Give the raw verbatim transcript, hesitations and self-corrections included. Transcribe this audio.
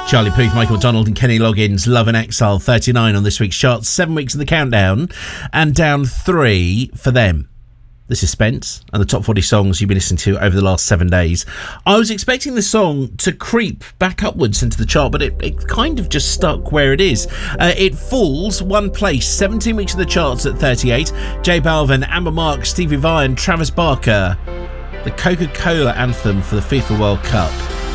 Charlie Puth, Michael McDonald and Kenny Loggins, Love and Exile, thirty-nine on this week's charts, seven weeks in the countdown, and down three for them. This is Spence and the top forty songs you've been listening to over the last seven days. I was expecting the song to creep back upwards into the chart, but it, it kind of just stuck where it is. Uh, it falls one place, seventeen weeks in the charts at thirty-eight. J Balvin, Amber Marks, Stevie Vai and Travis Barker. The Coca-Cola anthem for the FIFA World Cup.